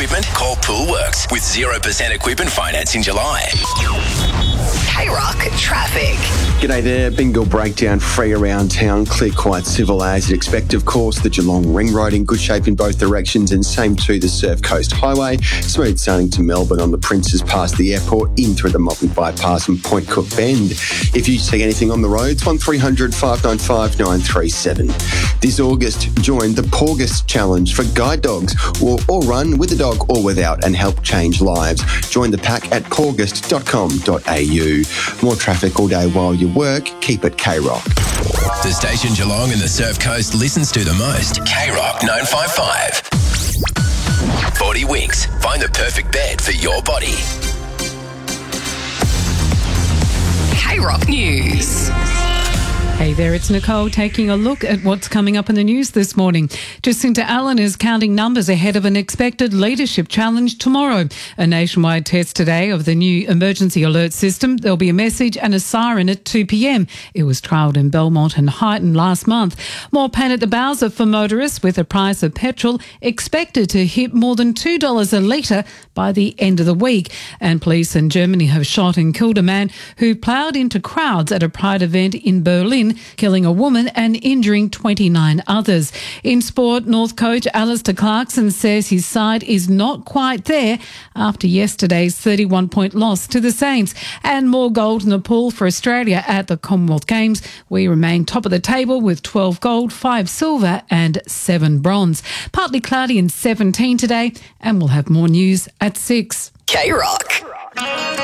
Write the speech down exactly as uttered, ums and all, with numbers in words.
equipment? Call Poolworks with zero percent equipment finance in July. K-Rock traffic. G'day there. Bingo breakdown free around town. Clear quite civil as you'd expect, of course. The Geelong Ring Road in good shape in both directions, and same to the Surf Coast Highway. Smooth sailing to Melbourne on the Princes past the airport, in through the Motley Bypass and Point Cook Bend. If you see anything on the roads, one three hundred five nine five nine three seven. This August, join the Porgus Challenge for guide dogs, or, or run with a dog or without and help change lives. Join the pack at porgus dot com dot a u. More traffic all day while you work. Keep it K-Rock. The station Geelong and the Surf Coast listens to the most. K-Rock nine five five. forty Winks. Find the perfect bed for your body. K-Rock News. Hey there, it's Nicole taking a look at what's coming up in the news this morning. Jacinta Allen is counting numbers ahead of an expected leadership challenge tomorrow. A nationwide test today of the new emergency alert system. There'll be a message and a siren at two p.m. It was trialled in Belmont and Highton last month. More pain at the Bowser for motorists, with the price of petrol expected to hit more than two dollars a litre by the end of the week. And police in Germany have shot and killed a man who ploughed into crowds at a Pride event in Berlin, killing a woman and injuring twenty-nine others. In sport, North coach Alistair Clarkson says his side is not quite there after yesterday's thirty-one point loss to the Saints. And more gold in the pool for Australia at the Commonwealth Games. We remain top of the table with twelve gold, five silver and seven bronze. Partly cloudy and seventeen today, and we'll have more news at six. K-Rock.